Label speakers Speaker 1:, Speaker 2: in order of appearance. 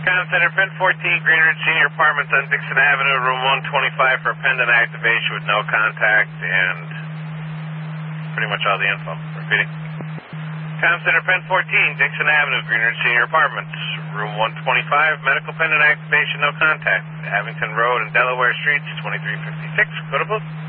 Speaker 1: Comm Center, Pen 14, Greenridge Senior Apartments on Dixon Avenue, room 125 for pendant activation with no contact and pretty much all the info. Repeating. Comm Center, Pen 14, Dixon Avenue, Greenridge Senior Apartments, room 125, medical pendant activation, no contact. Abington Road and Delaware Streets, 2356. Go to booth.